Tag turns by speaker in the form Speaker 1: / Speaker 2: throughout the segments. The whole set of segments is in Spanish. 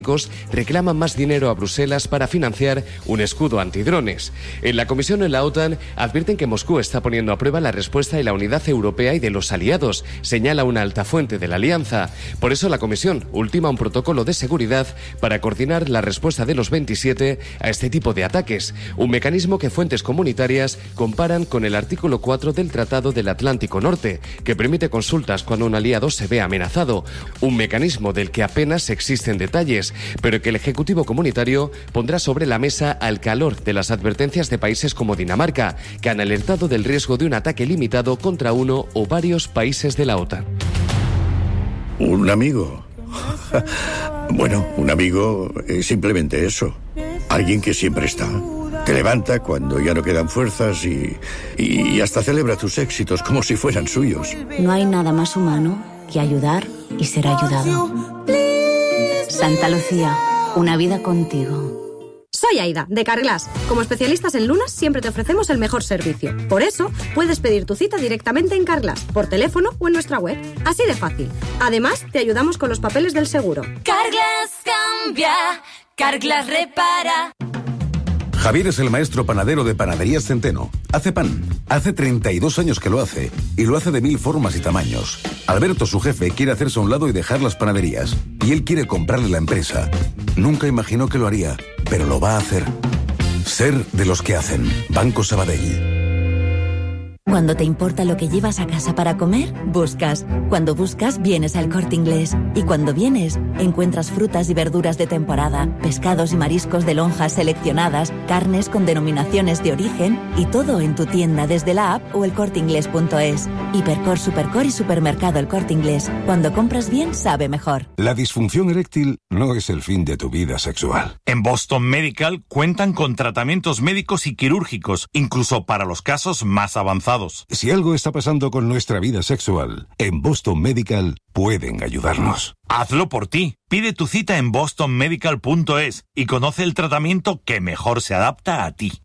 Speaker 1: reclaman más dinero a Bruselas para financiar un escudo antidrones. En la Comisión y en la OTAN advierten que Moscú está poniendo a prueba la respuesta y la unidad europea y de los aliados, señala una alta fuente de la alianza. Por eso la Comisión ultima un protocolo de seguridad para coordinar la respuesta de los 27 a este tipo de ataques, un mecanismo que fuentes comunitarias comparan con el artículo 4 del Tratado del Atlántico Norte, que permite consultas cuando un aliado se ve amenazado, un mecanismo del que apenas existen detalles, pero que el Ejecutivo Comunitario pondrá sobre la mesa al calor de las advertencias de países como Dinamarca, que han alertado del riesgo de un ataque limitado contra uno o varios países de la OTAN.
Speaker 2: ¿Un amigo? Bueno, un amigo es simplemente eso. Alguien que siempre está. Te levanta cuando ya no quedan fuerzas y hasta celebra tus éxitos como si fueran suyos.
Speaker 3: No hay nada más humano que ayudar y ser ayudado. Santa Lucía, una vida contigo.
Speaker 4: Soy Aida, de Carglass. Como especialistas en lunas, siempre te ofrecemos el mejor servicio. Por eso, puedes pedir tu cita directamente en Carglass, por teléfono o en nuestra web. Así de fácil. Además, te ayudamos con los papeles del seguro.
Speaker 5: Carglass cambia, Carglass repara.
Speaker 6: Javier es el maestro panadero de Panaderías Centeno. Hace pan. Hace 32 años que lo hace. Y lo hace de 1000 formas y tamaños. Alberto, su jefe, quiere hacerse a un lado y dejar las panaderías. Y él quiere comprarle la empresa. Nunca imaginó que lo haría, pero lo va a hacer. Ser de los que hacen. Banco Sabadell.
Speaker 7: Cuando te importa lo que llevas a casa para comer, buscas. Cuando buscas, vienes al Corte Inglés. Y cuando vienes, encuentras frutas y verduras de temporada, pescados y mariscos de lonjas seleccionadas, carnes con denominaciones de origen y todo en tu tienda desde la app o elcorteinglés.es. Hipercor, Supercor y Supermercado El Corte Inglés. Cuando compras bien, sabe mejor.
Speaker 6: La disfunción eréctil no es el fin de tu vida sexual.
Speaker 8: En Boston Medical cuentan con tratamientos médicos y quirúrgicos, incluso para los casos más avanzados.
Speaker 6: Si algo está pasando con nuestra vida sexual, en Boston Medical pueden ayudarnos.
Speaker 8: Hazlo por ti. Pide tu cita en bostonmedical.es y conoce el tratamiento que mejor se adapta a ti.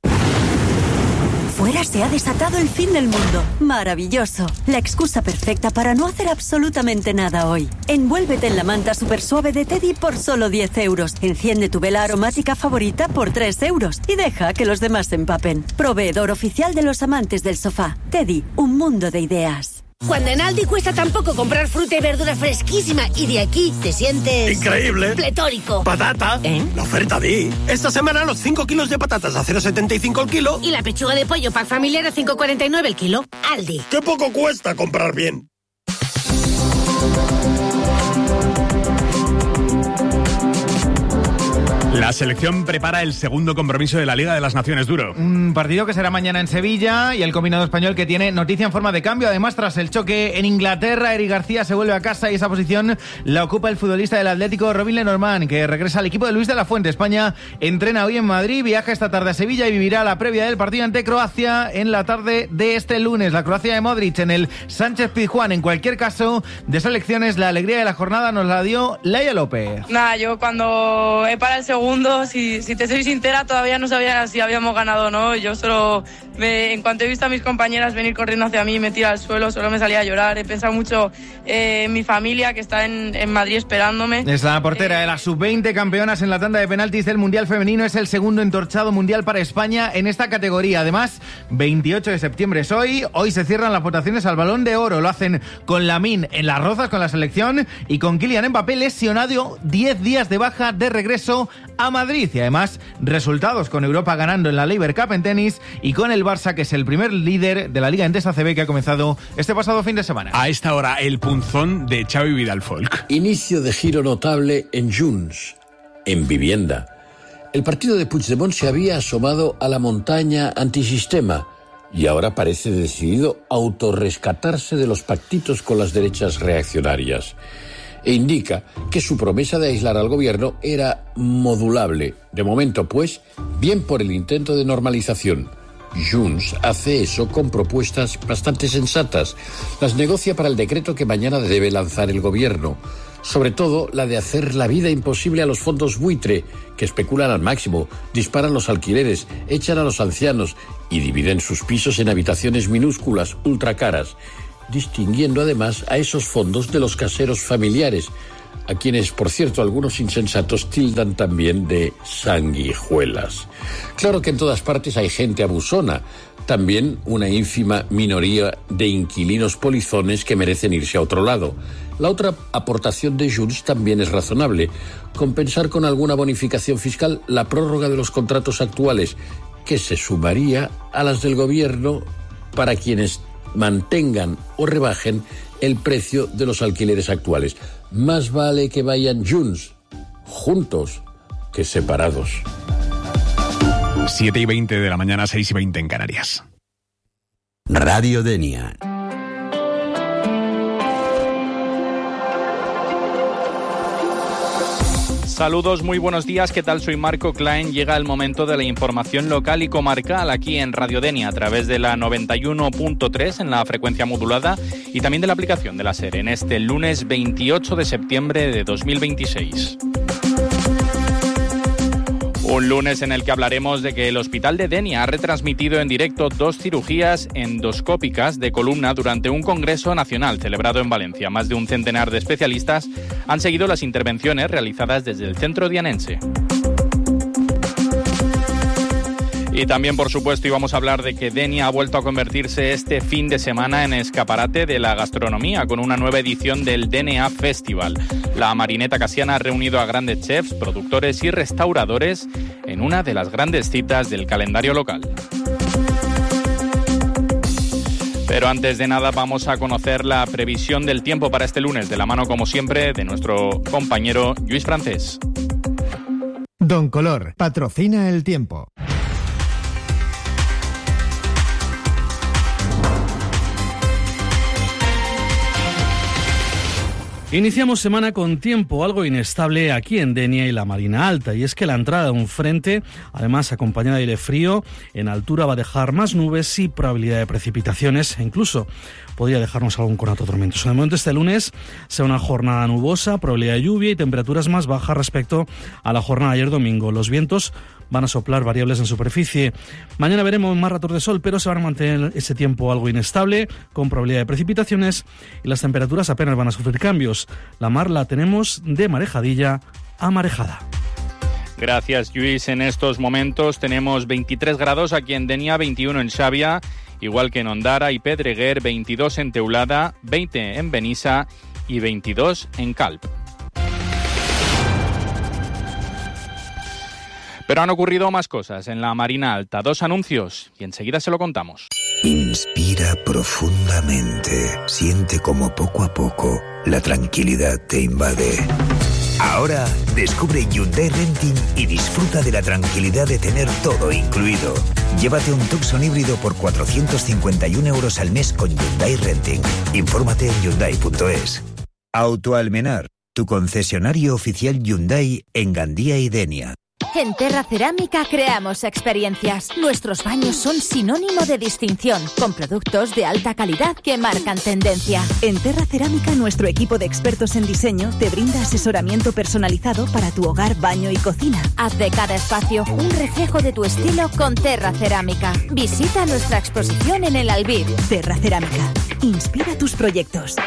Speaker 7: Fuera se ha desatado el fin del mundo. Maravilloso. La excusa perfecta para no hacer absolutamente nada hoy. Envuélvete en la manta super suave de Teddy por solo 10 euros. Enciende tu vela aromática favorita por 3 euros. Y deja que los demás se empapen. Proveedor oficial de los amantes del sofá. Teddy, un mundo de ideas.
Speaker 9: Cuando en Aldi cuesta tan poco comprar fruta y verdura fresquísima y de aquí te sientes...
Speaker 10: ¡increíble!
Speaker 9: ¡Pletórico!
Speaker 10: ¡Patata! La oferta di. Esta semana los 5 kilos de patatas a 0,75 el kilo.
Speaker 9: Y la pechuga de pollo pack familiar a 5,49 el kilo. Aldi.
Speaker 10: ¡Qué poco cuesta comprar bien!
Speaker 11: La selección prepara el segundo compromiso de la Liga de las Naciones Duro.
Speaker 12: Un partido que será mañana en Sevilla y el combinado español que tiene noticia en forma de cambio. Además, tras el choque en Inglaterra, Eric García se vuelve a casa y esa posición la ocupa el futbolista del Atlético, Robin Lenormand, que regresa al equipo de Luis de la Fuente. España entrena hoy en Madrid, viaja esta tarde a Sevilla y vivirá la previa del partido ante Croacia en la tarde de este lunes. La Croacia de Modric en el Sánchez Pizjuán. En cualquier caso, de selecciones, la alegría de la jornada nos la dio Laia López.
Speaker 13: Nada, yo cuando he parado el segundo, si te soy sincera, todavía no sabía si habíamos ganado o no. Yo solo, en cuanto he visto a mis compañeras venir corriendo hacia mí, me tira al suelo, solo me salía a llorar. He pensado mucho en mi familia, que está en Madrid esperándome.
Speaker 12: Es la portera de las sub-20 campeonas en la tanda de penaltis del Mundial Femenino. Es el segundo entorchado mundial para España en esta categoría. Además, 28 de septiembre es hoy. Hoy se cierran las votaciones al Balón de Oro. Lo hacen con Lamine en Las Rozas, con la selección, y con Kylian Mbappé lesionado, 10 días de baja de regreso a Madrid. Y además, resultados con Europa ganando en la Laver Cup en tenis y con el Barça, que es el primer líder de la Liga Endesa CB, que ha comenzado este pasado fin de semana.
Speaker 11: A esta hora, el punzón de Xavi Vidal Folk.
Speaker 14: Inicio de giro notable en Junts, en vivienda. El partido de Puigdemont se había asomado a la montaña antisistema y ahora parece decidido a autorrescatarse de los pactitos con las derechas reaccionarias. E indica que su promesa de aislar al gobierno era modulable. De momento, pues, bien por el intento de normalización. Junts hace eso con propuestas bastante sensatas. Las negocia para el decreto que mañana debe lanzar el gobierno. Sobre todo la de hacer la vida imposible a los fondos buitre, que especulan al máximo, disparan los alquileres, echan a los ancianos y dividen sus pisos en habitaciones minúsculas, ultracaras, distinguiendo además a esos fondos de los caseros familiares, a quienes, por cierto, algunos insensatos tildan también de sanguijuelas. Claro que en todas partes hay gente abusona, también una ínfima minoría de inquilinos polizones que merecen irse a otro lado. La otra aportación de Junts también es razonable, compensar con alguna bonificación fiscal la prórroga de los contratos actuales, que se sumaría a las del gobierno para quienes mantengan o rebajen el precio de los alquileres actuales. Más vale que vayan juntos que separados.
Speaker 11: 7:20 de la mañana, 6:20 en Canarias.
Speaker 15: Radio Denia.
Speaker 16: Saludos, muy buenos días, ¿qué tal? Soy Marco Klein. Llega el momento de la información local y comarcal aquí en Radio Denia a través de la 91.3 en la frecuencia modulada y también de la aplicación de la SER en este lunes 28 de septiembre de 2026. Un lunes en el que hablaremos de que el Hospital de Denia ha retransmitido en directo 2 cirugías endoscópicas de columna durante un congreso nacional celebrado en Valencia. Más de un centenar de especialistas han seguido las intervenciones realizadas desde el centro dianense. Y también, por supuesto, íbamos a hablar de que Denia ha vuelto a convertirse este fin de semana en escaparate de la gastronomía con una nueva edición del DNA Festival. La Marineta Casiana ha reunido a grandes chefs, productores y restauradores en una de las grandes citas del calendario local. Pero antes de nada vamos a conocer la previsión del tiempo para este lunes, de la mano, como siempre, de nuestro compañero Lluís Francés.
Speaker 17: Don Color patrocina el tiempo.
Speaker 18: Iniciamos semana con tiempo algo inestable aquí en Denia y la Marina Alta, y es que la entrada de un frente, además acompañada de aire frío, en altura va a dejar más nubes y probabilidad de precipitaciones, e incluso podría dejarnos algún conato tormentoso. De momento este lunes será una jornada nubosa, probabilidad de lluvia y temperaturas más bajas respecto a la jornada de ayer domingo. Los vientos van a soplar variables en superficie. Mañana veremos más ratos de sol, pero se van a mantener ese tiempo algo inestable, con probabilidad de precipitaciones, y las temperaturas apenas van a sufrir cambios. La mar la tenemos de marejadilla a marejada.
Speaker 16: Gracias, Lluís. En estos momentos tenemos 23 grados aquí en Denia, 21 en Xàbia, igual que en Ondara y Pedreguer, 22 en Teulada, 20 en Benissa y 22 en Calp. Pero han ocurrido más cosas en la Marina Alta. 2 anuncios y enseguida se lo contamos.
Speaker 19: Inspira profundamente. Siente como poco a poco la tranquilidad te invade. Ahora descubre Hyundai Renting y disfruta de la tranquilidad de tener todo incluido. Llévate un Tucson híbrido por 451 euros al mes con Hyundai Renting. Infórmate en Hyundai.es. Autoalmenar, tu concesionario oficial Hyundai en Gandía y Denia.
Speaker 20: En Terra Cerámica creamos experiencias. Nuestros baños son sinónimo de distinción, con productos de alta calidad que marcan tendencia.
Speaker 21: En Terra Cerámica, nuestro equipo de expertos en diseño te brinda asesoramiento personalizado para tu hogar, baño y cocina.
Speaker 20: Haz de cada espacio un reflejo de tu estilo con Terra Cerámica. Visita nuestra exposición en el Albir.
Speaker 21: Terra Cerámica. Inspira tus proyectos.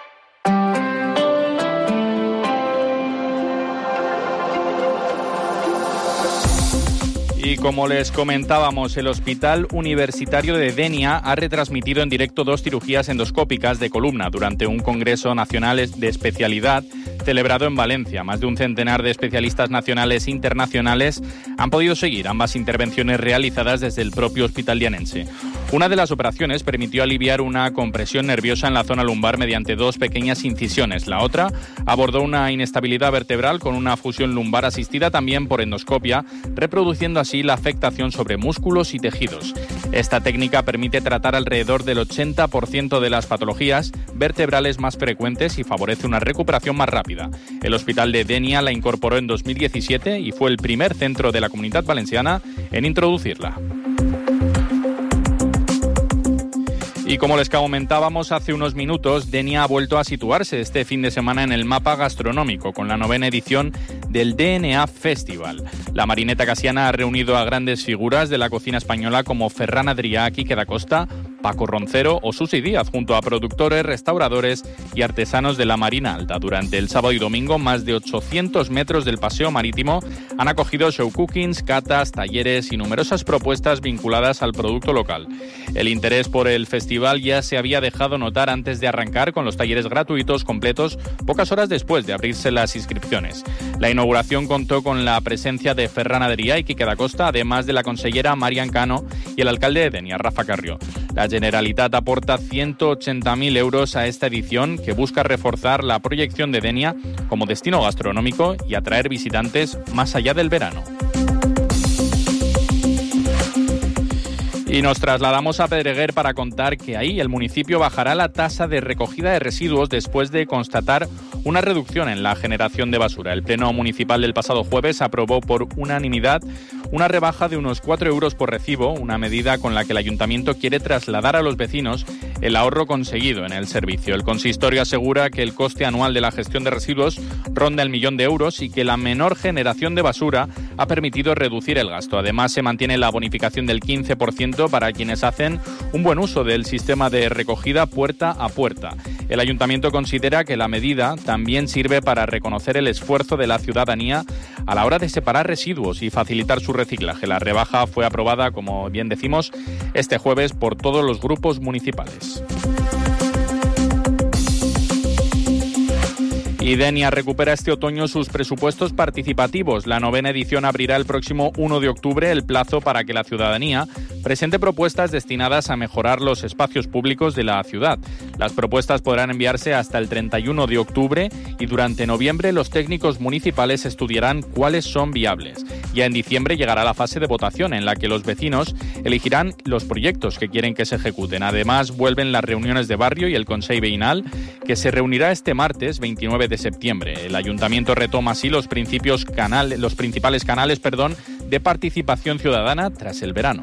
Speaker 16: Y como les comentábamos, el Hospital Universitario de Denia ha retransmitido en directo 2 cirugías endoscópicas de columna durante un congreso nacional de especialidad celebrado en Valencia. Más de un centenar de especialistas nacionales e internacionales han podido seguir ambas intervenciones realizadas desde el propio hospital dianense. Una de las operaciones permitió aliviar una compresión nerviosa en la zona lumbar mediante 2 pequeñas incisiones. La otra abordó una inestabilidad vertebral con una fusión lumbar asistida también por endoscopia, reproduciendo así la afectación sobre músculos y tejidos. Esta técnica permite tratar alrededor del 80% de las patologías vertebrales más frecuentes y favorece una recuperación más rápida. El Hospital de Denia la incorporó en 2017 y fue el primer centro de la Comunitat Valenciana en introducirla. Y como les comentábamos hace unos minutos, Denia ha vuelto a situarse este fin de semana en el mapa gastronómico con la 9ª edición del DNA Festival. La Marineta Casiana ha reunido a grandes figuras de la cocina española como Ferran Adrià, Quique da Costa, Paco Roncero o Susi Díaz, junto a productores, restauradores y artesanos de la Marina Alta. Durante el sábado y domingo, más de 800 metros del paseo marítimo han acogido show cookings, catas, talleres y numerosas propuestas vinculadas al producto local. El interés por el festival ya se había dejado notar antes de arrancar, con los talleres gratuitos completos pocas horas después de abrirse las inscripciones. La inauguración contó con la presencia de Ferran Adrià y Quique da Costa, además de la consellera Marian Cano y el alcalde de Denia, Rafa Carrió. La Generalitat aporta 180.000 euros a esta edición, que busca reforzar la proyección de Denia como destino gastronómico y atraer visitantes más allá del verano. Y nos trasladamos a Pedreguer para contar que ahí el municipio bajará la tasa de recogida de residuos después de constatar una reducción en la generación de basura. El Pleno Municipal del pasado jueves aprobó por unanimidad una rebaja de unos 4 euros por recibo, una medida con la que el Ayuntamiento quiere trasladar a los vecinos el ahorro conseguido en el servicio. El consistorio asegura que el coste anual de la gestión de residuos ronda el 1.000.000 de euros y que la menor generación de basura ha permitido reducir el gasto. Además, se mantiene la bonificación del 15% para quienes hacen un buen uso del sistema de recogida puerta a puerta. El Ayuntamiento considera que la medida también sirve para reconocer el esfuerzo de la ciudadanía a la hora de separar residuos y facilitar su reciclaje. La rebaja fue aprobada, como bien decimos, este jueves por todos los grupos municipales. Y Denia recupera este otoño sus presupuestos participativos. La 9ª edición abrirá el próximo 1 de octubre el plazo para que la ciudadanía presente propuestas destinadas a mejorar los espacios públicos de la ciudad. Las propuestas podrán enviarse hasta el 31 de octubre y durante noviembre los técnicos municipales estudiarán cuáles son viables. Ya en diciembre llegará la fase de votación en la que los vecinos elegirán los proyectos que quieren que se ejecuten. Además, vuelven las reuniones de barrio y el Consell Veïnal, que se reunirá este martes 29 de septiembre. El Ayuntamiento retoma así los principales canales de participación ciudadana tras el verano.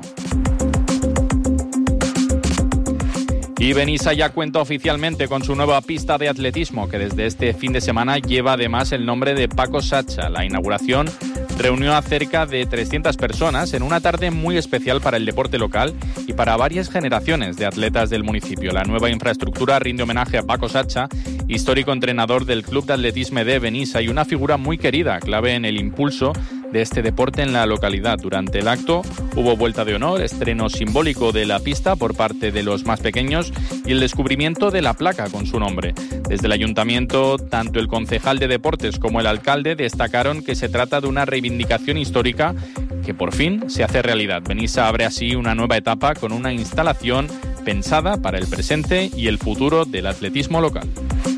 Speaker 16: Y Benissa ya cuenta oficialmente con su nueva pista de atletismo, que desde este fin de semana lleva además el nombre de Paco Sacha. La inauguración reunió a cerca de 300 personas en una tarde muy especial para el deporte local y para varias generaciones de atletas del municipio. La nueva infraestructura rinde homenaje a Paco Sacha, histórico entrenador del Club de Atletismo de Benissa y una figura muy querida, clave en el impulso de este deporte en la localidad. Durante el acto hubo vuelta de honor, estreno simbólico de la pista por parte de los más pequeños y el descubrimiento de la placa con su nombre. Desde el Ayuntamiento, tanto el concejal de deportes como el alcalde destacaron que se trata de una reivindicación histórica que por fin se hace realidad. Benissa abre así una nueva etapa con una instalación pensada para el presente y el futuro del atletismo local.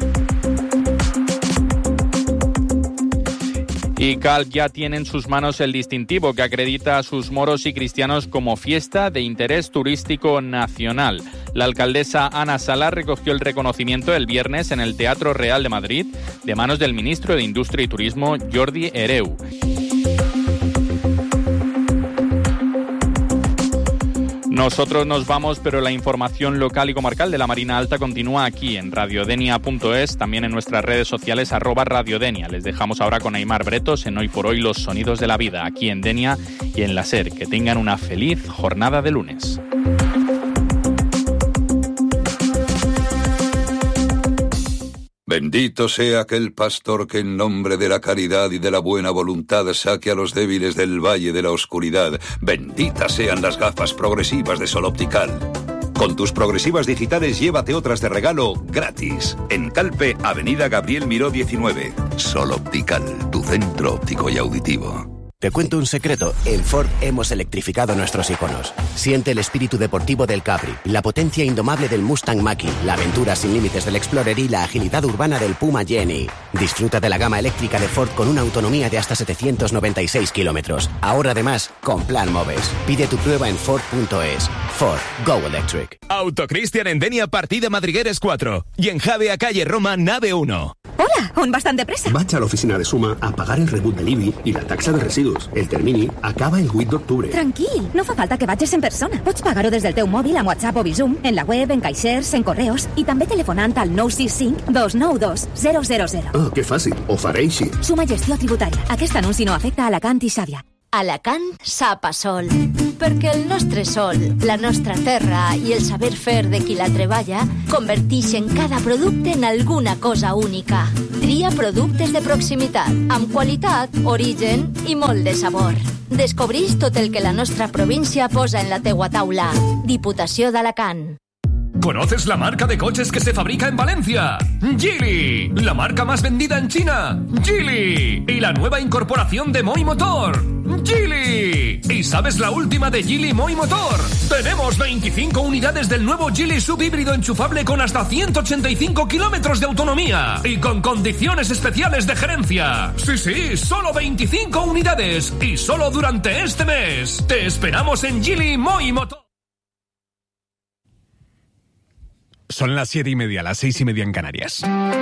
Speaker 16: Y Calp ya tiene en sus manos el distintivo que acredita a sus moros y cristianos como fiesta de interés turístico nacional. La alcaldesa Ana Sala recogió el reconocimiento el viernes en el Teatro Real de Madrid de manos del ministro de Industria y Turismo, Jordi Hereu. Nosotros nos vamos, pero la información local y comarcal de la Marina Alta continúa aquí en radiodenia.es, también en nuestras redes sociales @radiodenia. Les dejamos ahora con Aimar Bretos en Hoy por Hoy, los sonidos de la vida, aquí en Denia y en la SER. Que tengan una feliz jornada de lunes.
Speaker 1: Bendito sea aquel pastor que en nombre de la caridad y de la buena voluntad saque a los débiles del valle de la oscuridad. Benditas sean las gafas progresivas de Sol Optical. Con tus progresivas digitales llévate otras de regalo gratis. En Calpe, Avenida Gabriel Miró 19. Sol Optical, tu centro óptico y auditivo.
Speaker 22: Te cuento un secreto, en Ford hemos electrificado nuestros iconos. Siente el espíritu deportivo del Capri, la potencia indomable del Mustang Mach-E, la aventura sin límites del Explorer y la agilidad urbana del Puma Jenny. Disfruta de la gama eléctrica de Ford con una autonomía de hasta 796 kilómetros. Ahora además, con Plan Moves. Pide tu prueba en Ford.es. Ford, Go Electric.
Speaker 23: Autocristian en Denia, partida Madrigueres 4. Y en Javea, calle Roma, nave 1.
Speaker 24: Hola, on vas tan de pressa?
Speaker 25: Vaig a l'oficina de Suma a pagar el rebut de l'IBI i la taxa de residus. El termini acaba el 8 d'octubre.
Speaker 24: Tranquil, no fa falta que vagis en persona. Pots pagar-ho des del teu mòbil amb WhatsApp o Bizum, en la web, en caixers, en correus i també telefonant al 965 292 000.
Speaker 25: Ah, que fàcil. Ho faré així.
Speaker 24: Suma Gestió Tributària. Aquest anunci no afecta a Alacant i Xàbia.
Speaker 2: Alacant Sapa Sol, perquè el nostre sol, la nostra terra i el saber fer de qui la treballa converteixen cada producte en alguna cosa única. Tria productes de proximitat, amb qualitat, origen i molt de sabor. Descobreix tot el que la nostra província posa en la teua taula. Diputació d'Alacant.
Speaker 3: ¿Conoces la marca de coches que se fabrica en Valencia? Geely, la marca más vendida en China. Geely. Y la nueva incorporación de Moi Motor. Geely. ¿Y sabes la última de Geely Moi Motor? Tenemos 25 unidades del nuevo Geely subhíbrido enchufable con hasta 185 kilómetros de autonomía y con condiciones especiales de gerencia. Sí, solo 25 unidades y solo durante este mes. Te esperamos en Geely Moi Motor.
Speaker 11: Son las 7:30, las 6:30 en Canarias.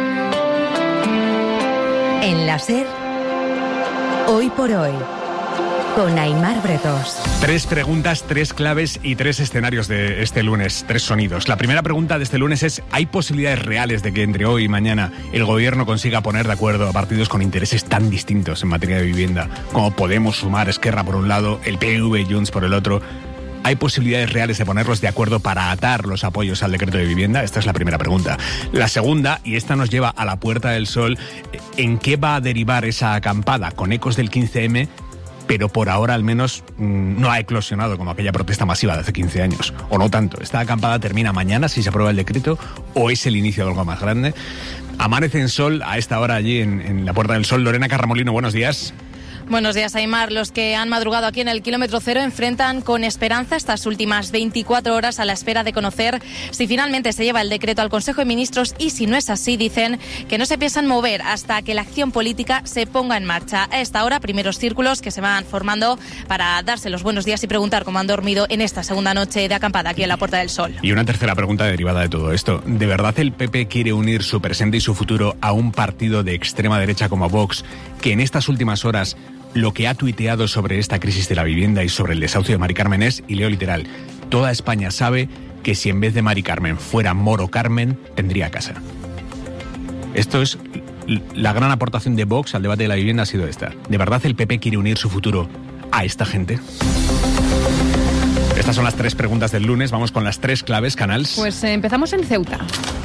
Speaker 24: En la SER, Hoy por Hoy, con Aimar Bretos.
Speaker 11: 3 preguntas, 3 claves y 3 escenarios de este lunes, 3 sonidos. La primera pregunta de este lunes es: ¿hay posibilidades reales de que entre hoy y mañana el gobierno consiga poner de acuerdo a partidos con intereses tan distintos en materia de vivienda como Podemos, Sumar, Esquerra por un lado, el PNV y Junts por el otro? ¿Hay posibilidades reales de ponerlos de acuerdo para atar los apoyos al decreto de vivienda? Esta es la primera pregunta. La segunda, y esta nos lleva a la Puerta del Sol, ¿en qué va a derivar esa acampada con ecos del 15M, pero por ahora al menos no ha eclosionado como aquella protesta masiva de hace 15 años? O no tanto. ¿Esta acampada termina mañana si se aprueba el decreto o es el inicio de algo más grande? Amanece en sol a esta hora allí en la Puerta del Sol. Lorena Carramolino, buenos días.
Speaker 4: Buenos días, Aimar. Los que han madrugado aquí en el kilómetro cero enfrentan con esperanza estas últimas 24 horas a la espera de conocer si finalmente se lleva el decreto al Consejo de Ministros, y si no es así, dicen que no se piensan mover hasta que la acción política se ponga en marcha. A esta hora, primeros círculos que se van formando para darse los buenos días y preguntar cómo han dormido en esta segunda noche de acampada aquí en la Puerta del Sol.
Speaker 11: Y una tercera pregunta derivada de todo esto. ¿De verdad el PP quiere unir su presente y su futuro a un partido de extrema derecha como Vox, que en estas últimas horas lo que ha tuiteado sobre esta crisis de la vivienda y sobre el desahucio de Mari Carmen es, y leo literal: toda España sabe que si en vez de Mari Carmen fuera Moro Carmen, tendría casa? Esto es la gran aportación de Vox al debate de la vivienda, ha sido esta. ¿De verdad el PP quiere unir su futuro a esta gente? Estas son las 3 preguntas del lunes. Vamos con las 3 claves, Canals.
Speaker 5: Pues empezamos en Ceuta.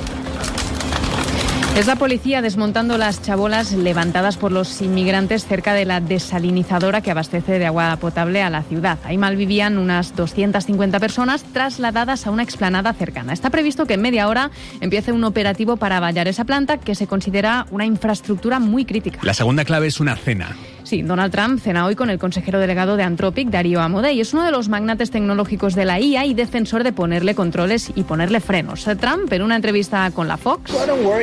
Speaker 5: Es la policía desmontando las chabolas levantadas por los inmigrantes cerca de la desalinizadora que abastece de agua potable a la ciudad. Ahí malvivían unas 250 personas trasladadas a una explanada cercana. Está previsto que en media hora empiece un operativo para vallar esa planta, que se considera una infraestructura muy crítica.
Speaker 11: La segunda clave es una cena.
Speaker 5: Sí, Donald Trump cena hoy con el consejero delegado de Anthropic, Darío Amodei. Es uno de los magnates tecnológicos de la IA y defensor de ponerle controles y ponerle frenos. Trump, en una entrevista con la Fox,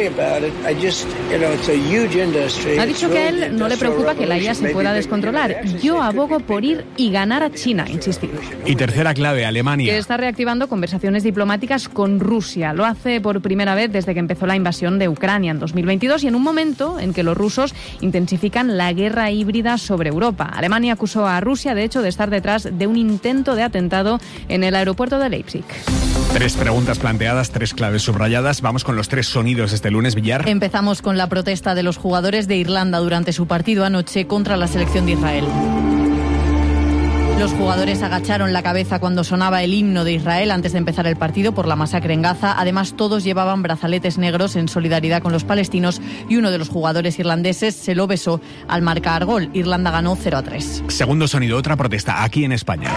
Speaker 5: ha dicho que a él no le preocupa que la IA se pueda descontrolar. Yo abogo por ir y ganar a China, insistido.
Speaker 11: Y tercera clave, Alemania,
Speaker 5: que está reactivando conversaciones diplomáticas con Rusia. Lo hace por primera vez desde que empezó la invasión de Ucrania en 2022 y en un momento en que los rusos intensifican la guerra híbrida sobre Europa. Alemania acusó a Rusia, de hecho, de estar detrás de un intento de atentado en el aeropuerto de Leipzig.
Speaker 11: 3 preguntas planteadas, 3 claves subrayadas. Vamos con los 3 sonidos este lunes, Villar.
Speaker 4: Empezamos con la protesta de los jugadores de Irlanda durante su partido anoche contra la selección de Israel. Los jugadores agacharon la cabeza cuando sonaba el himno de Israel antes de empezar el partido por la masacre en Gaza. Además, todos llevaban brazaletes negros en solidaridad con los palestinos y uno de los jugadores irlandeses se lo besó al marcar gol. Irlanda ganó 0-3.
Speaker 11: Segundo sonido, otra protesta aquí en España.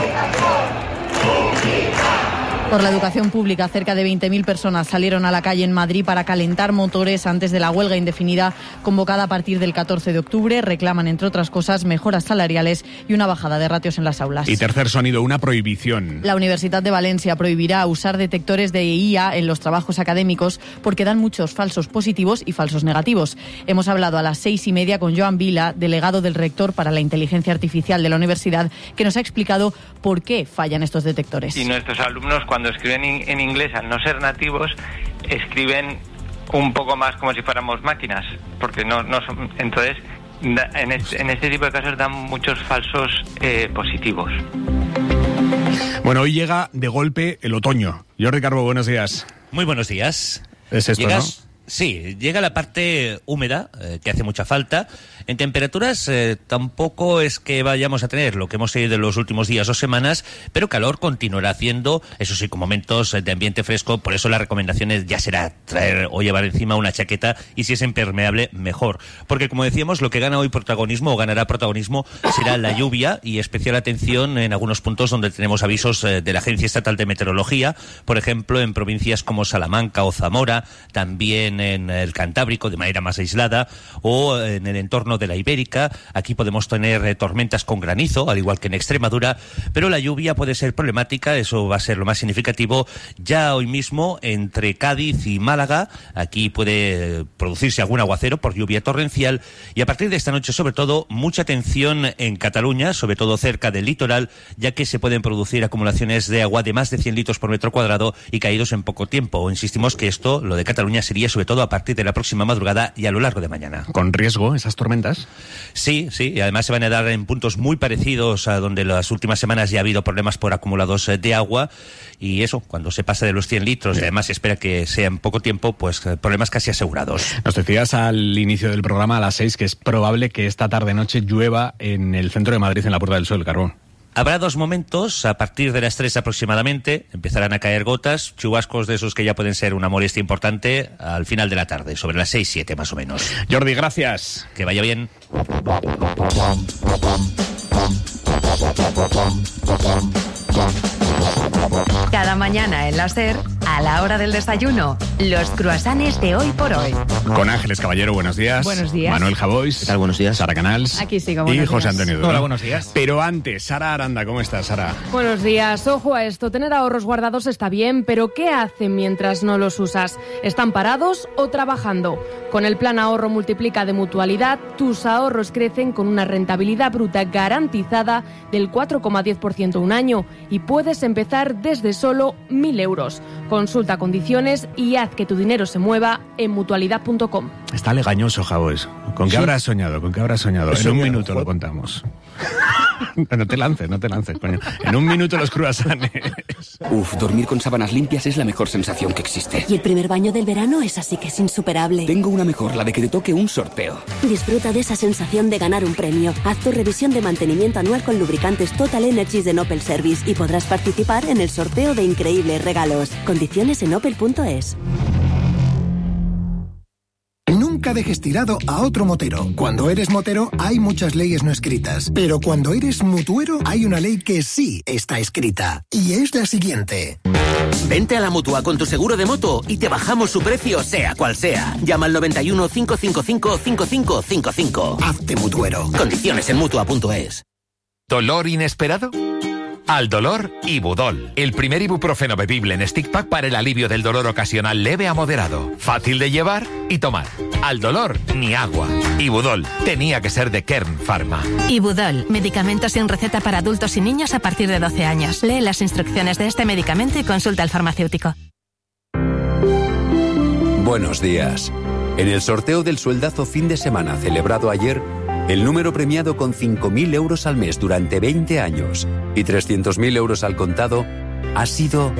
Speaker 4: Por la educación pública, cerca de 20.000 personas salieron a la calle en Madrid para calentar motores antes de la huelga indefinida convocada a partir del 14 de octubre. Reclaman, entre otras cosas, mejoras salariales y una bajada de ratios en las aulas.
Speaker 11: Y tercer sonido, una prohibición.
Speaker 4: La Universidad de Valencia prohibirá usar detectores de IA en los trabajos académicos porque dan muchos falsos positivos y falsos negativos. Hemos hablado a las 6:30 con Joan Vila, delegado del rector para la inteligencia artificial de la universidad, que nos ha explicado por qué fallan estos detectores.
Speaker 6: Y nuestros alumnos, cuando escriben en inglés, al no ser nativos, escriben un poco más como si fuéramos máquinas, porque no son. Entonces, en este tipo de casos dan muchos falsos positivos.
Speaker 11: Bueno, hoy llega de golpe el otoño. Jordi Carbo, buenos días.
Speaker 26: Muy buenos días.
Speaker 11: Es esto,
Speaker 26: ¿Llegas?
Speaker 11: ¿no?
Speaker 7: Sí, llega la parte húmeda, que hace mucha falta. En temperaturas tampoco es que vayamos a tener lo que hemos tenido en los últimos días o semanas, pero calor continuará haciendo, eso sí, con momentos de ambiente fresco. Por eso la recomendación ya será traer o llevar encima una chaqueta, y si es impermeable, mejor. Porque, como decíamos, lo que gana hoy protagonismo o ganará protagonismo será la lluvia, y especial atención en algunos puntos donde tenemos avisos de la Agencia Estatal de Meteorología, por ejemplo, en provincias como Salamanca o Zamora, también en el Cantábrico de manera más aislada, o en el entorno de la Ibérica. Aquí podemos tener tormentas con granizo, al igual que en Extremadura, pero la lluvia puede ser problemática. Eso va a ser lo más significativo ya hoy mismo entre Cádiz y Málaga. Aquí puede producirse algún aguacero por lluvia torrencial, y a partir de esta noche, sobre todo, mucha atención en Cataluña, sobre todo cerca del litoral, ya que se pueden producir acumulaciones de agua de más de 100 litros por metro cuadrado y caídos en poco tiempo. Insistimos que lo de Cataluña, sería sobre todo a partir de la próxima madrugada y a lo largo de mañana.
Speaker 11: ¿Con riesgo esas tormentas?
Speaker 7: Sí, y además se van a dar en puntos muy parecidos a donde las últimas semanas ya ha habido problemas por acumulados de agua, y eso, cuando se pasa de los 100 litros, y además se espera que sea en poco tiempo, pues problemas casi asegurados.
Speaker 11: Nos decías al inicio del programa, a las 6, que es probable que esta tarde-noche llueva en el centro de Madrid, en la Puerta del Sol, Carbón.
Speaker 7: Habrá 2 momentos, a partir de las 3 aproximadamente, empezarán a caer gotas, chubascos de esos que ya pueden ser una molestia importante al final de la tarde, sobre las 6-7 más o menos.
Speaker 11: Jordi, gracias.
Speaker 7: Que vaya bien.
Speaker 8: Cada mañana en la SER, a la hora del desayuno, los croissants de Hoy por Hoy.
Speaker 11: Con Ángeles Caballero, buenos días.
Speaker 5: Buenos días.
Speaker 11: Manuel Javois.
Speaker 9: ¿Qué tal? Buenos días.
Speaker 11: Sara Canals.
Speaker 5: Aquí sigo, buenos
Speaker 11: Y José
Speaker 5: días.
Speaker 11: Antonio Duro.
Speaker 12: Hola, buenos días.
Speaker 11: Pero antes, Sara Aranda, ¿cómo estás, Sara?
Speaker 10: Buenos días. Ojo a esto, tener ahorros guardados está bien, pero ¿qué hacen mientras no los usas? ¿Están parados o trabajando? Con el plan ahorro multiplica de Mutualidad, tus ahorros crecen con una rentabilidad bruta garantizada del 4,10% un año, y puedes empezar desde solo 1.000 euros. Consulta condiciones y haz que tu dinero se mueva en mutualidad.com.
Speaker 11: Está legañoso, Javois. ¿Con qué habrás soñado? ¿Con qué habrás soñado? En un minuto lo contamos. No te lances, coño. En un minuto los croissants.
Speaker 13: Uf, dormir con sábanas limpias es la mejor sensación que existe.
Speaker 26: Y el primer baño del verano es así que es insuperable.
Speaker 13: Tengo una mejor, la de que te toque un sorteo.
Speaker 26: Disfruta de esa sensación de ganar un premio. Haz tu revisión de mantenimiento anual con lubricantes Total Energies de Opel Service y podrás participar en el sorteo de increíbles regalos. Condiciones en opel.es.
Speaker 27: Nunca dejes tirado a otro motero. Cuando eres motero hay muchas leyes no escritas, pero cuando eres mutuero hay una ley que sí está escrita, y es la siguiente.
Speaker 22: Vente a la Mutua con tu seguro de moto y te bajamos su precio sea cual sea. Llama al 91 555 5555.
Speaker 27: Hazte mutuero.
Speaker 22: Condiciones en Mutua.es.
Speaker 28: ¿Dolor inesperado? Al dolor, Ibudol, el primer ibuprofeno bebible en stick pack para el alivio del dolor ocasional leve a moderado, fácil de llevar y tomar. Al dolor, ni agua. Ibudol, tenía que ser de Kern Pharma.
Speaker 29: Ibudol, medicamento sin receta para adultos y niños a partir de 12 años. Lee las instrucciones de este medicamento y consulta al farmacéutico.
Speaker 15: Buenos días. En el sorteo del sueldazo fin de semana celebrado ayer, el número premiado con 5.000 euros al mes durante 20 años y 300.000 euros al contado ha sido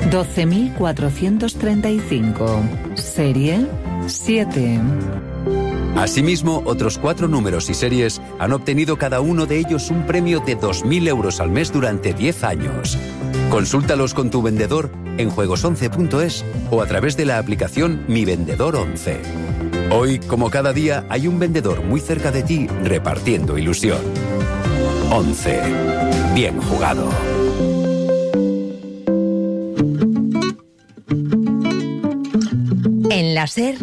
Speaker 30: 12.435. Serie 7.
Speaker 15: Asimismo, otros 4 números y series han obtenido cada uno de ellos un premio de 2.000 euros al mes durante 10 años. Consúltalos con tu vendedor en juegos11.es o a través de la aplicación Mi Vendedor 11. Hoy, como cada día, hay un vendedor muy cerca de ti repartiendo ilusión. 11. Bien jugado.
Speaker 8: En la SER,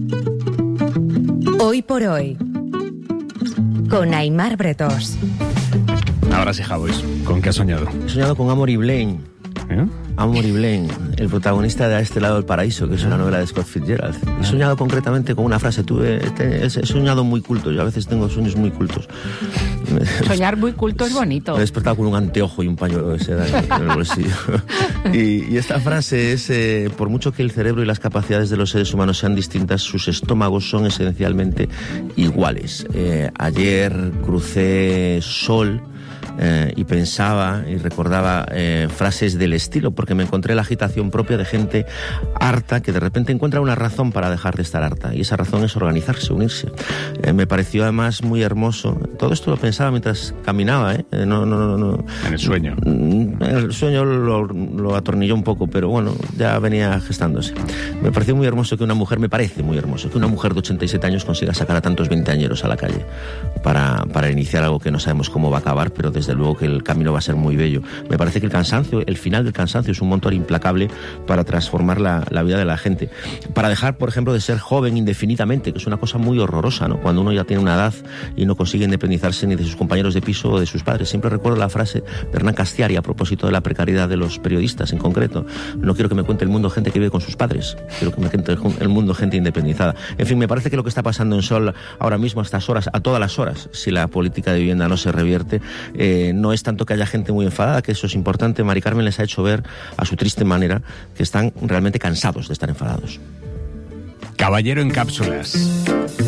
Speaker 8: Hoy por Hoy, con Aimar Bretos.
Speaker 11: Ahora sí, Javois, ¿con qué has soñado?
Speaker 9: He soñado con Amory Blaine. Amory Blaine, el protagonista de A este lado del paraíso, que es una novela de Scott Fitzgerald. He soñado concretamente con una frase. He soñado muy culto. Yo a veces tengo sueños muy cultos.
Speaker 5: Soñar muy culto es bonito.
Speaker 9: Me he despertado con un anteojo y un pañuelo de seda en el bolsillo. Y esta frase es, por mucho que el cerebro y las capacidades de los seres humanos sean distintas, sus estómagos son esencialmente iguales. Ayer crucé Sol, y pensaba y recordaba frases del estilo, porque me encontré la agitación propia de gente harta que de repente encuentra una razón para dejar de estar harta, y esa razón es organizarse, unirse. Me pareció además muy hermoso. Todo esto lo pensaba mientras caminaba, no.
Speaker 11: En el sueño.
Speaker 9: En el sueño lo atornilló un poco, pero bueno, ya venía gestándose. Me pareció muy hermoso que una mujer, me parece muy hermoso que una mujer de 87 años consiga sacar a tantos veinteañeros a la calle para iniciar algo que no sabemos cómo va a acabar, pero desde luego que el camino va a ser muy bello. Me parece que el cansancio, el final del cansancio, es un motor implacable para transformar la vida de la gente, para dejar, por ejemplo, de ser joven indefinidamente, que es una cosa muy horrorosa, ¿no? Cuando uno ya tiene una edad y no consigue independizarse ni de sus compañeros de piso o de sus padres. Siempre recuerdo la frase de Hernán Castiari a propósito de la precariedad de los periodistas en concreto: no quiero que me cuente el mundo gente que vive con sus padres, quiero que me cuente el mundo gente independizada. En fin, me parece que lo que está pasando en Sol ahora mismo, a estas horas, a todas las horas, si la política de vivienda no se revierte, no es tanto que haya gente muy enfadada, que eso es importante. Mari Carmen les ha hecho ver, a su triste manera, que están realmente cansados de estar enfadados.
Speaker 11: Caballero en cápsulas.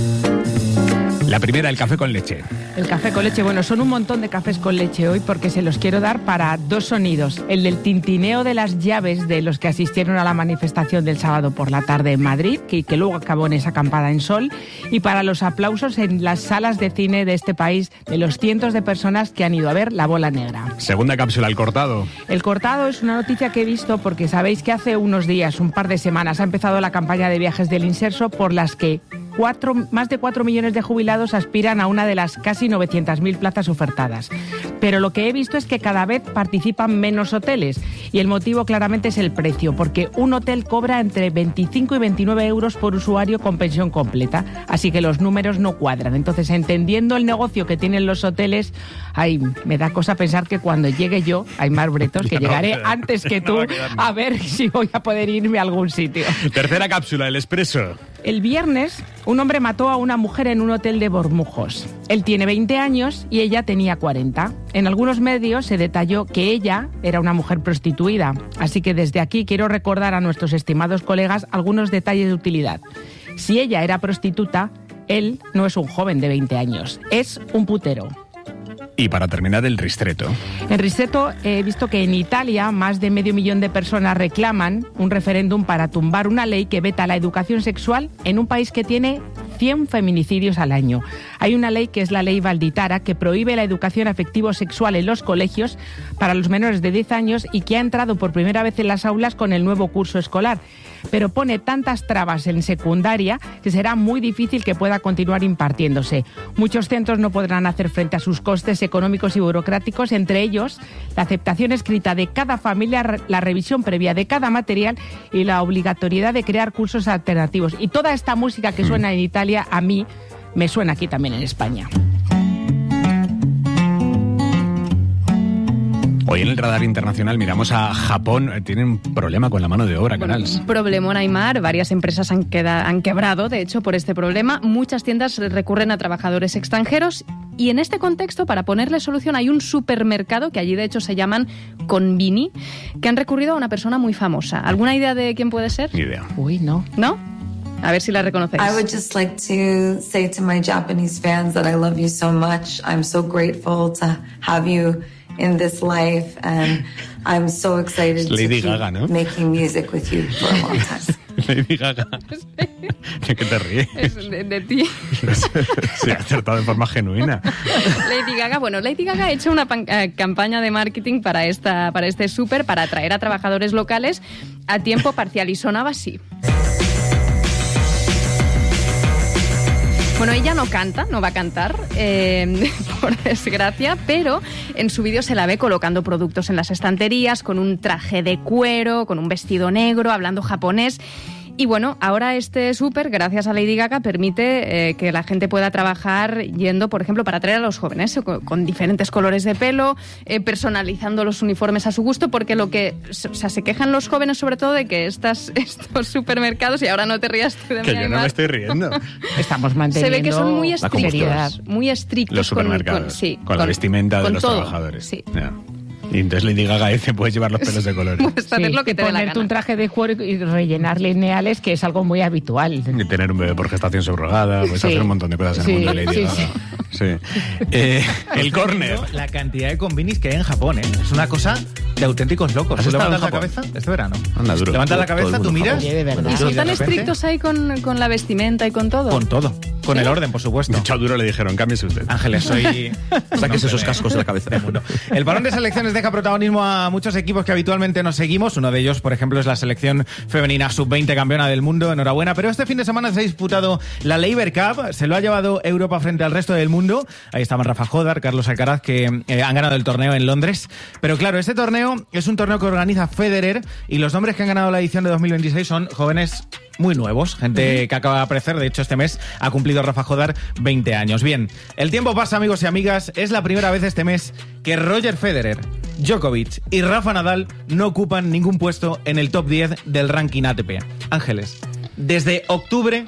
Speaker 11: La primera, el café con leche.
Speaker 1: El café con leche, bueno, son un montón de cafés con leche hoy porque se los quiero dar para dos sonidos. El del tintineo de las llaves de los que asistieron a la manifestación del sábado por la tarde en Madrid, que luego acabó en esa acampada en Sol, y para los aplausos en las salas de cine de este país de los cientos de personas que han ido a ver La Bola Negra.
Speaker 11: Segunda cápsula, el cortado.
Speaker 1: El cortado es una noticia que he visto porque sabéis que hace unos días, un par de semanas, ha empezado la campaña de viajes del Inserso por las que más de 4 millones de jubilados aspiran a una de las casi 900.000 plazas ofertadas. Pero lo que he visto es que cada vez participan menos hoteles, y el motivo claramente es el precio, porque un hotel cobra entre 25 y 29 euros por usuario con pensión completa, así que los números no cuadran. Entonces, entendiendo el negocio que tienen los hoteles, me da cosa pensar que cuando llegue yo, Aimar Bretos, que llegaré antes que tú, a ver si voy a poder irme a algún sitio.
Speaker 11: Tercera cápsula, el expreso.
Speaker 1: El viernes, un hombre mató a una mujer en un hotel de Bormujos. Él tiene 20 años y ella tenía 40. En algunos medios se detalló que ella era una mujer prostituida. Así que desde aquí quiero recordar a nuestros estimados colegas algunos detalles de utilidad. Si ella era prostituta, él no es un joven de 20 años, es un putero.
Speaker 11: Y para terminar, el ristretto.
Speaker 1: En ristretto he visto que en Italia más de 500.000 de personas reclaman un referéndum para tumbar una ley que veta la educación sexual en un país que tiene 100 feminicidios al año. Hay una ley que es la ley Valditara que prohíbe la educación afectivo-sexual en los colegios para los menores de 10 años y que ha entrado por primera vez en las aulas con el nuevo curso escolar. Pero pone tantas trabas en secundaria que será muy difícil que pueda continuar impartiéndose. Muchos centros no podrán hacer frente a sus costes económicos y burocráticos, entre ellos la aceptación escrita de cada familia, la revisión previa de cada material y la obligatoriedad de crear cursos alternativos. Y toda esta música que suena en Italia, a mí me suena aquí también en España.
Speaker 11: Hoy en el radar internacional miramos a Japón. Tienen un problema con la mano de obra, Canals.
Speaker 5: Un problemón, Aimar. Varias empresas han quebrado, de hecho, por este problema. Muchas tiendas recurren a trabajadores extranjeros. Y en este contexto, para ponerle solución, hay un supermercado, que allí de hecho se llaman Konbini, que han recurrido a una persona muy famosa. ¿Alguna idea de quién puede ser?
Speaker 11: Ni idea.
Speaker 1: Uy, no.
Speaker 5: ¿No? A ver si la reconocéis.
Speaker 14: I would just like to say to my Japanese fans that I love you so much. I'm so grateful to have you in this life, and I'm so excited to
Speaker 11: Lady
Speaker 14: keep
Speaker 11: Gaga, ¿no?
Speaker 14: making music with you for a long time.
Speaker 11: Lady Gaga. ¿De qué te ríes?
Speaker 5: Es de ti.
Speaker 11: Se ha acertado de forma genuina.
Speaker 5: Lady Gaga ha hecho una campaña de marketing para este súper para atraer a trabajadores locales a tiempo parcial y sonaba así. Bueno, ella no canta, no va a cantar, por desgracia, pero en su vídeo se la ve colocando productos en las estanterías, con un traje de cuero, con un vestido negro, hablando japonés. Y bueno, ahora este súper, gracias a Lady Gaga, permite que la gente pueda trabajar yendo, por ejemplo, para atraer a los jóvenes, con diferentes colores de pelo, personalizando los uniformes a su gusto, porque se quejan los jóvenes sobre todo de que estos supermercados, y ahora no te rías tú de mí,
Speaker 11: que yo no me estoy riendo.
Speaker 1: Estamos manteniendo.
Speaker 5: Se ve que son muy estrictos
Speaker 11: los supermercados, con la vestimenta de los todo, trabajadores.
Speaker 5: Sí.
Speaker 11: Yeah. Y entonces Lady Gaga dice, puedes llevar los pelos de colores.
Speaker 1: Puedes hacer lo que te dé la gana. Ponerte un traje de cuero y rellenar lineales, que es algo muy habitual.
Speaker 11: Y tener un bebé por gestación subrogada, puedes hacer un montón de cosas en el mundo de Lady Gaga. Sí. El córner.
Speaker 12: La cantidad de combinis que hay en Japón, ¿eh? Es una cosa de auténticos locos.
Speaker 11: ¿Has
Speaker 12: ¿Tú
Speaker 11: estado
Speaker 12: levantas la
Speaker 11: en
Speaker 12: cabeza este verano?
Speaker 11: Anda, duro.
Speaker 12: Levantas la cabeza, tú miras.
Speaker 5: Oye, de verdad. ¿Y son tan estrictos ahí con la vestimenta y con todo?
Speaker 12: Con todo. Con el orden, por supuesto.
Speaker 11: Echado duro le dijeron, cámbiese usted.
Speaker 12: Ángeles, soy...
Speaker 9: Sáquese esos cascos de la cabeza.
Speaker 12: El parón de selecciones deja protagonismo a muchos equipos que habitualmente nos seguimos. Uno de ellos, por ejemplo, es la selección femenina sub-20 campeona del mundo. Enhorabuena. Pero este fin de semana se ha disputado la Laver Cup. Se lo ha llevado Europa frente al resto del mundo. Ahí estaban Rafa Jodar, Carlos Alcaraz, que han ganado el torneo en Londres. Pero claro, este torneo es un torneo que organiza Federer y los nombres que han ganado la edición de 2026 son jóvenes muy nuevos, gente que acaba de aparecer. De hecho, este mes ha cumplido Rafa Jodar 20 años. Bien, el tiempo pasa, amigos y amigas. Es la primera vez este mes que Roger Federer, Djokovic y Rafa Nadal no ocupan ningún puesto en el top 10 del ranking ATP. Ángeles, desde octubre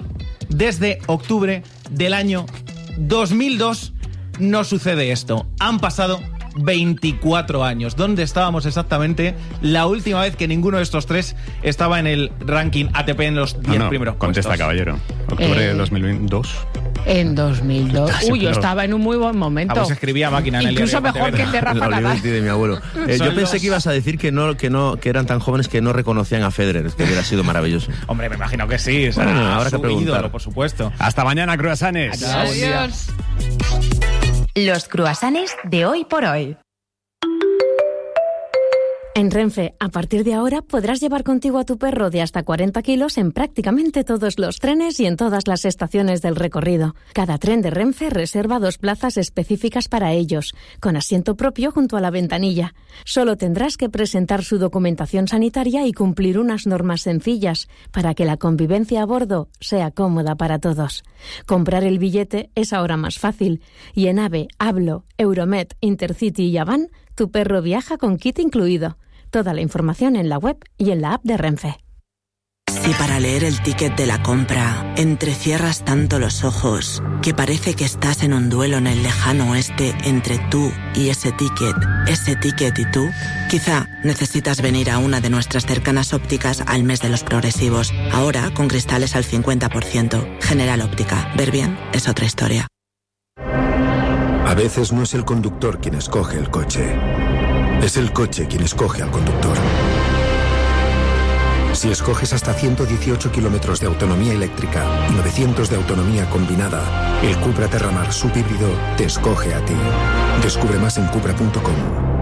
Speaker 12: del año 2002 no sucede esto. Han pasado 24 años. ¿Dónde estábamos exactamente la última vez que ninguno de estos tres estaba en el ranking ATP en los 10 primeros
Speaker 11: contesta,
Speaker 12: puestos?
Speaker 11: Caballero. Octubre de 2002.
Speaker 1: En 2002. Uy, yo estaba en un muy buen momento.
Speaker 12: Vos escribía máquina en el
Speaker 1: incluso
Speaker 12: diario
Speaker 1: mejor que el de Rafa Nadal.
Speaker 9: de mi abuelo. Yo pensé que ibas a decir que eran tan jóvenes que no reconocían a Federer, que hubiera sido maravilloso.
Speaker 12: Hombre, me imagino que sí. O sea,
Speaker 9: bueno, habrá que preguntar.
Speaker 12: ídolo, por supuesto.
Speaker 11: Hasta mañana, cruasanes.
Speaker 8: Adiós. Los cruasanes de hoy por hoy.
Speaker 2: En Renfe, a partir de ahora podrás llevar contigo a tu perro de hasta 40 kilos en prácticamente todos los trenes y en todas las estaciones del recorrido. Cada tren de Renfe reserva 2 plazas específicas para ellos, con asiento propio junto a la ventanilla. Solo tendrás que presentar su documentación sanitaria y cumplir unas normas sencillas para que la convivencia a bordo sea cómoda para todos. Comprar el billete es ahora más fácil y en AVE, Hablo, Euromet, Intercity y Avan, tu perro viaja con kit incluido. Toda la información en la web y en la app de Renfe.
Speaker 3: Si para leer el ticket de la compra entrecierras tanto los ojos que parece que estás en un duelo en el lejano oeste entre tú y ese ticket y tú, quizá necesitas venir a una de nuestras cercanas ópticas al mes de los progresivos. Ahora con cristales al 50%. General Óptica. Ver bien es otra historia.
Speaker 16: A veces no es el conductor quien escoge el coche. Es el coche quien escoge al conductor. Si escoges hasta 118 kilómetros de autonomía eléctrica y 900 de autonomía combinada, el Cupra Terramar subhíbrido te escoge a ti. Descubre más en Cupra.com.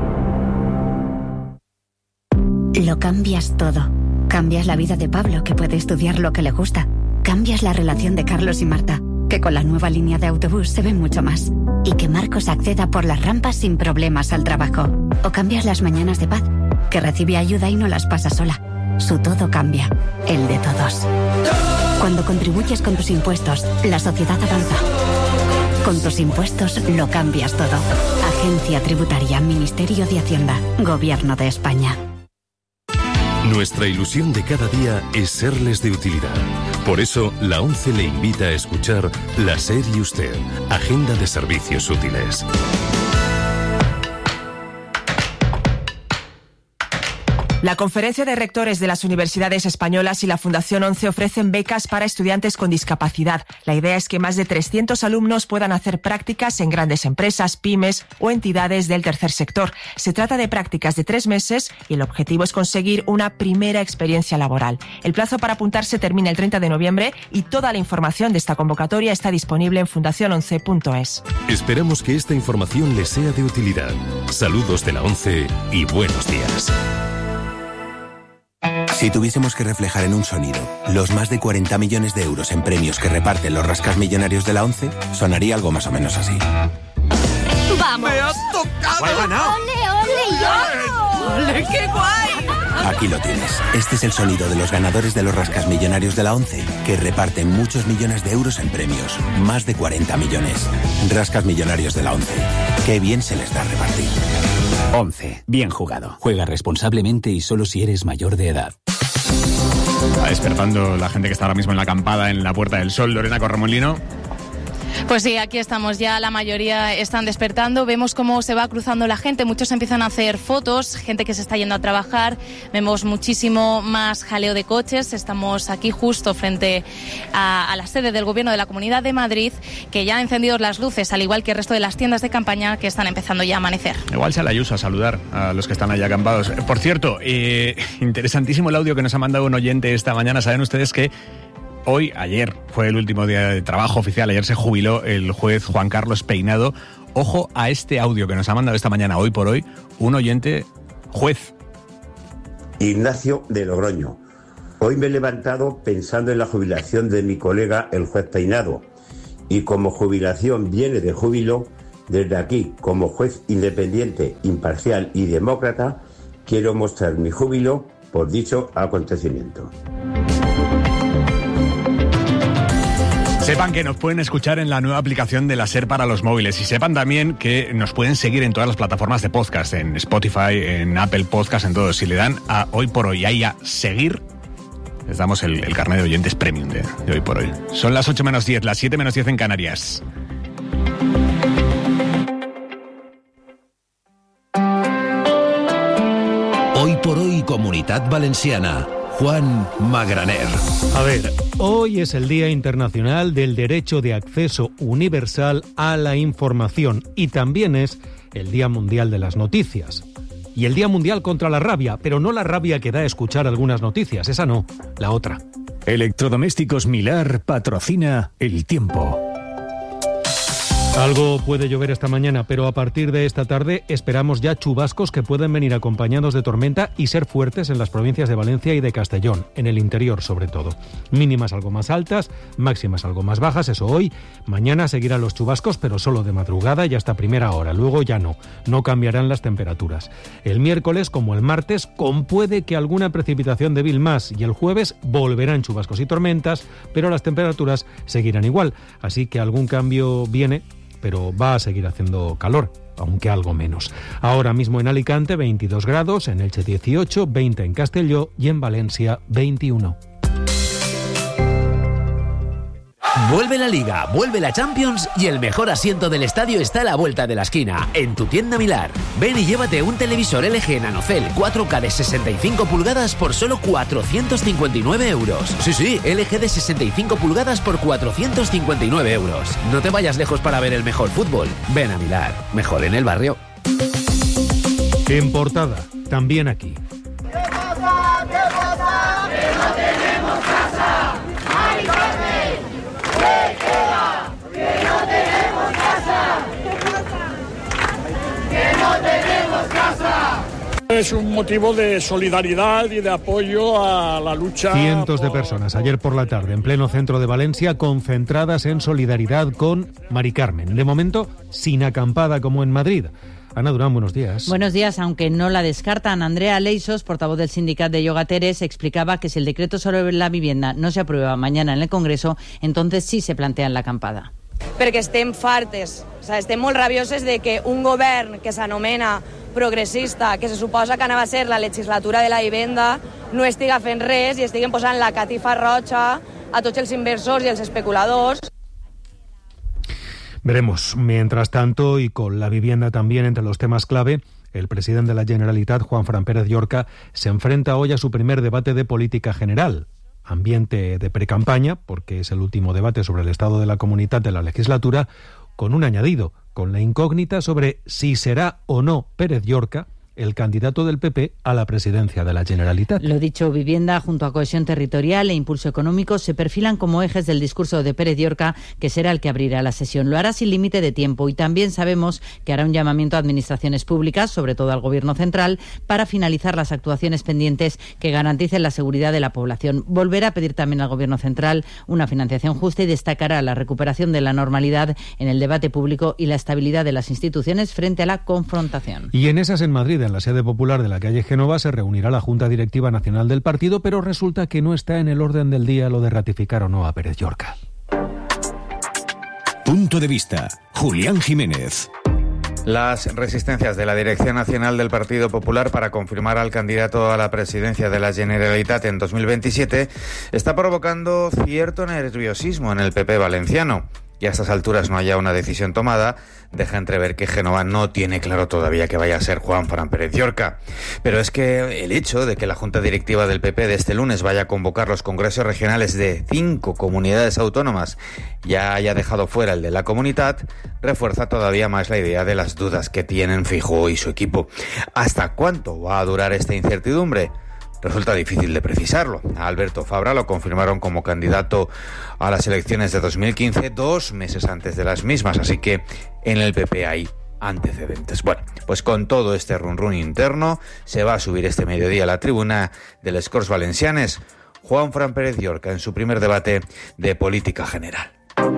Speaker 24: Lo cambias todo. Cambias la vida de Pablo, que puede estudiar lo que le gusta. Cambias la relación de Carlos y Marta, que con la nueva línea de autobús se ven mucho más. Y que Marcos acceda por las rampas sin problemas al trabajo. O cambias las mañanas de Paz, que recibe ayuda y no las pasa sola. Su todo cambia, el de todos. Cuando contribuyes con tus impuestos, la sociedad avanza. Con tus impuestos lo cambias todo. Agencia Tributaria, Ministerio de Hacienda, Gobierno de España.
Speaker 17: Nuestra ilusión de cada día es serles de utilidad. Por eso, la ONCE le invita a escuchar La SER y Usted, Agenda de Servicios Útiles.
Speaker 18: La Conferencia de Rectores de las Universidades Españolas y la Fundación ONCE ofrecen becas para estudiantes con discapacidad. La idea es que más de 300 alumnos puedan hacer prácticas en grandes empresas, pymes o entidades del tercer sector. Se trata de prácticas de 3 meses y el objetivo es conseguir una primera experiencia laboral. El plazo para apuntarse termina el 30 de noviembre y toda la información de esta convocatoria está disponible en fundaciononce.es.
Speaker 17: Esperamos que esta información les sea de utilidad. Saludos de la ONCE y buenos días.
Speaker 22: Si tuviésemos que reflejar en un sonido los más de 40 millones de euros en premios que reparten los rascasmillonarios de la ONCE, sonaría algo más o menos así.
Speaker 19: ¡Vamos!
Speaker 22: ¡Me has tocado!
Speaker 19: ¡He ganado! ¡Ole, ole, yo! ¡Ole, qué guay!
Speaker 22: Aquí lo tienes. Este es el sonido de los ganadores de los rascasmillonarios de la ONCE, que reparten muchos millones de euros en premios. Más de 40 millones. Rascasmillonarios de la ONCE. Qué bien se les da repartir.
Speaker 13: 11. Bien jugado. Juega responsablemente y solo si eres mayor de edad.
Speaker 11: Está despertando la gente que está ahora mismo en la acampada en la Puerta del Sol. Lorena Corremolino.
Speaker 4: Pues sí, aquí estamos ya, la mayoría están despertando, vemos cómo se va cruzando la gente, muchos empiezan a hacer fotos, gente que se está yendo a trabajar, vemos muchísimo más jaleo de coches, estamos aquí justo frente a la sede del Gobierno de la Comunidad de Madrid, que ya ha encendido las luces, al igual que el resto de las tiendas de campaña que están empezando ya a amanecer.
Speaker 11: Igual sale Ayuso a saludar a los que están allá acampados. Por cierto, interesantísimo el audio que nos ha mandado un oyente esta mañana. Saben ustedes que ayer fue el último día de trabajo oficial, ayer se jubiló el juez Juan Carlos Peinado. Ojo a este audio que nos ha mandado esta mañana, hoy por hoy, un oyente juez.
Speaker 6: Ignacio de Logroño. Hoy me he levantado pensando en la jubilación de mi colega el juez Peinado, y como jubilación viene de júbilo, desde aquí, como juez independiente, imparcial y demócrata, quiero mostrar mi júbilo por dicho acontecimiento.
Speaker 11: Sepan que nos pueden escuchar en la nueva aplicación de la SER para los móviles y sepan también que nos pueden seguir en todas las plataformas de podcast, en Spotify, en Apple Podcast, en todo. Si le dan a Hoy por Hoy ahí a seguir, les damos el carnet de oyentes premium de Hoy por Hoy. Son las 8 menos 10, las 7 menos 10 en Canarias.
Speaker 7: Hoy por Hoy, Comunitat Valenciana. Juan Magraner.
Speaker 10: A ver, hoy es el Día Internacional del Derecho de Acceso Universal a la Información y también es el Día Mundial de las Noticias. Y el Día Mundial contra la rabia, pero no la rabia que da a escuchar algunas noticias, esa no, la otra.
Speaker 13: Electrodomésticos Milar patrocina El Tiempo.
Speaker 10: Algo puede llover esta mañana, pero a partir de esta tarde esperamos ya chubascos que pueden venir acompañados de tormenta y ser fuertes en las provincias de Valencia y de Castellón, en el interior sobre todo. Mínimas algo más altas, máximas algo más bajas, eso hoy. Mañana seguirán los chubascos, pero solo de madrugada y hasta primera hora. Luego ya no cambiarán las temperaturas. El miércoles, como el martes, con puede que alguna precipitación débil más, y el jueves volverán chubascos y tormentas, pero las temperaturas seguirán igual. Así que algún cambio viene, pero va a seguir haciendo calor, aunque algo menos. Ahora mismo en Alicante 22 grados, en Elche 18, 20 en Castelló y en Valencia 21.
Speaker 20: Vuelve la Liga, vuelve la Champions y el mejor asiento del estadio está a la vuelta de la esquina, en tu tienda Milar. Ven y llévate un televisor LG Nanocell 4K de 65 pulgadas por solo 459 euros. Sí, LG de 65 pulgadas por 459 euros. No te vayas lejos para ver el mejor fútbol. Ven a Milar, mejor en el barrio.
Speaker 10: En portada, también aquí.
Speaker 19: ¿Qué pasa? ¡Que no tenemos casa! ¡Alicante! ¡Que queda! ¡Que no tenemos casa! ¡Que no tenemos casa!
Speaker 21: Es un motivo de solidaridad y de apoyo a la lucha.
Speaker 10: Cientos de personas ayer por la tarde en pleno centro de Valencia concentradas en solidaridad con Mari Carmen. De momento, sin acampada como en Madrid. Ana Durán, buenos días.
Speaker 23: Buenos días, aunque no la descartan. Andrea Leixos, portavoz del sindicato de llogateres, explicaba que si el decreto sobre la vivienda no se aprueba mañana en el Congreso, entonces sí se plantean la acampada.
Speaker 25: Perquè estem fartes, estem molt rabioses de que un govern que s'anomena progressista, que se suposa que anava a ser la legislatura de la vivenda, no estiga fent res i estiguen posant la catifa roja a tots els inversors i els especuladors.
Speaker 10: Veremos. Mientras tanto, y con la vivienda también entre los temas clave, el presidente de la Generalitat, Juanfran Pérez Llorca, se enfrenta hoy a su primer debate de política general. Ambiente de precampaña, porque es el último debate sobre el estado de la comunidad de la legislatura, con un añadido, con la incógnita sobre si será o no Pérez Llorca el candidato del PP a la presidencia de la Generalitat.
Speaker 23: Lo dicho, vivienda junto a cohesión territorial e impulso económico se perfilan como ejes del discurso de Pérez Llorca, que será el que abrirá la sesión. Lo hará sin límite de tiempo y también sabemos que hará un llamamiento a administraciones públicas, sobre todo al Gobierno central, para finalizar las actuaciones pendientes que garanticen la seguridad de la población. Volverá a pedir también al Gobierno central una financiación justa y destacará la recuperación de la normalidad en el debate público y la estabilidad de las instituciones frente a la confrontación.
Speaker 10: Y en esas en Madrid, en la sede popular de la calle Génova, se reunirá la Junta Directiva Nacional del partido, pero resulta que no está en el orden del día lo de ratificar o no a Pérez Llorca.
Speaker 13: Punto de vista. Julián Jiménez.
Speaker 12: Las resistencias de la Dirección Nacional del Partido Popular para confirmar al candidato a la presidencia de la Generalitat en 2027 está provocando cierto nerviosismo en el PP valenciano.
Speaker 1: y a estas alturas no haya una decisión tomada, deja entrever que Génova no tiene claro todavía que vaya a ser Juan Fran Pérez Llorca. Pero es que el hecho de que la Junta Directiva del PP de este lunes vaya a convocar los congresos regionales de 5 comunidades autónomas y haya dejado fuera el de la Comunitat, refuerza todavía más la idea de las dudas que tienen Feijóo y su equipo. ¿Hasta cuánto va a durar esta incertidumbre? Resulta difícil de precisarlo. A Alberto Fabra lo confirmaron como candidato a las elecciones de 2015, 2 meses antes de las mismas, así que en el PP hay antecedentes. Bueno, pues con todo este run interno, se va a subir este mediodía a la tribuna de les Corts Valencianes Juan Fran Pérez Llorca en su primer debate de política general.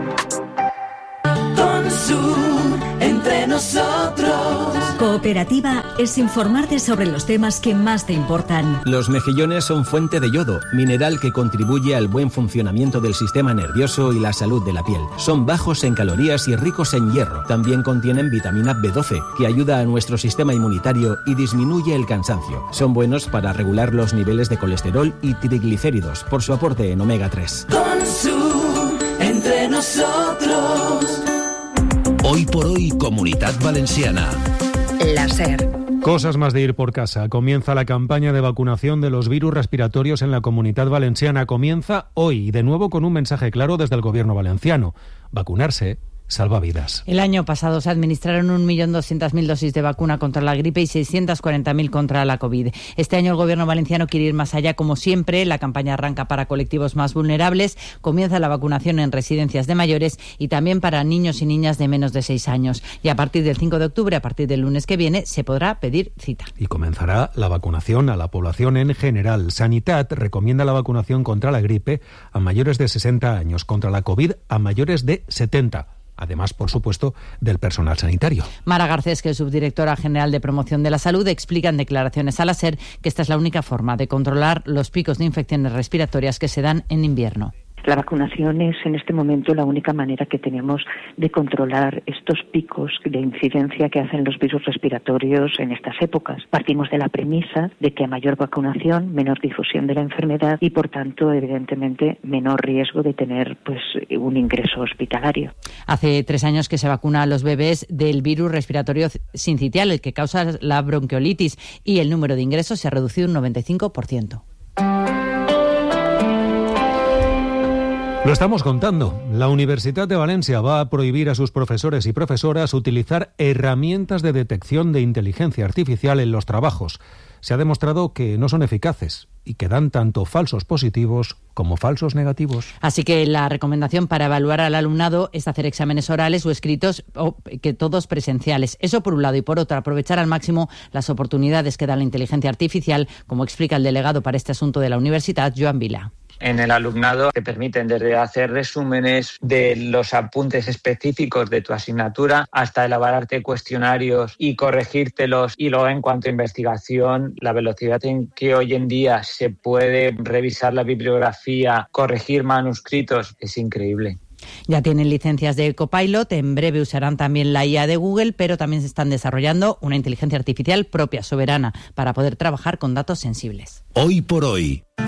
Speaker 5: Entre nosotros. Cooperativa es informarte sobre los temas que más te importan.
Speaker 9: Los mejillones son fuente de yodo, mineral que contribuye al buen funcionamiento del sistema nervioso y la salud de la piel. Son bajos en calorías y ricos en hierro. También contienen vitamina B12, que ayuda a nuestro sistema inmunitario y disminuye el cansancio. Son buenos para regular los niveles de colesterol y triglicéridos por su aporte en omega 3.
Speaker 5: Entre nosotros.
Speaker 7: Hoy por hoy, Comunitat Valenciana.
Speaker 8: La SER.
Speaker 10: Cosas más de ir por casa. Comienza la campaña de vacunación de los virus respiratorios en la Comunitat Valenciana. Comienza hoy y de nuevo con un mensaje claro desde el gobierno valenciano. Vacunarse salva vidas.
Speaker 23: El año pasado se administraron 1.200.000 dosis de vacuna contra la gripe y 640.000 contra la COVID. Este año el gobierno valenciano quiere ir más allá. Como siempre, la campaña arranca para colectivos más vulnerables. Comienza la vacunación en residencias de mayores y también para niños y niñas de menos de 6 años. Y a partir del 5 de octubre, a partir del lunes que viene, se podrá pedir cita.
Speaker 10: Y comenzará la vacunación a la población en general. Sanitat recomienda la vacunación contra la gripe a mayores de 60 años, contra la COVID a mayores de 70. Además, por supuesto, del personal sanitario.
Speaker 23: Mara Garcés, que es subdirectora general de Promoción de la Salud, explica en declaraciones a la SER que esta es la única forma de controlar los picos de infecciones respiratorias que se dan en invierno.
Speaker 14: La vacunación es en este momento la única manera que tenemos de controlar estos picos de incidencia que hacen los virus respiratorios en estas épocas. Partimos de la premisa de que a mayor vacunación, menor difusión de la enfermedad y, por tanto, evidentemente, menor riesgo de tener un ingreso hospitalario.
Speaker 23: Hace 3 años que se vacuna a los bebés del virus respiratorio sincitial, el que causa la bronquiolitis, y el número de ingresos se ha reducido un 95%.
Speaker 10: Lo estamos contando. La Universitat de Valencia va a prohibir a sus profesores y profesoras utilizar herramientas de detección de inteligencia artificial en los trabajos. Se ha demostrado que no son eficaces y que dan tanto falsos positivos como falsos negativos.
Speaker 23: Así que la recomendación para evaluar al alumnado es hacer exámenes orales o escritos, o que todos presenciales. Eso por un lado, y por otro, aprovechar al máximo las oportunidades que da la inteligencia artificial, como explica el delegado para este asunto de la Universitat, Joan Vila.
Speaker 15: En el alumnado te permiten desde hacer resúmenes de los apuntes específicos de tu asignatura hasta elaborarte cuestionarios y corregírtelos. Y luego, en cuanto a investigación, la velocidad en que hoy en día se puede revisar la bibliografía, corregir manuscritos, es increíble.
Speaker 23: Ya tienen licencias de Copilot, en breve usarán también la IA de Google, pero también se están desarrollando una inteligencia artificial propia, soberana, para poder trabajar con datos sensibles.
Speaker 7: Hoy por hoy.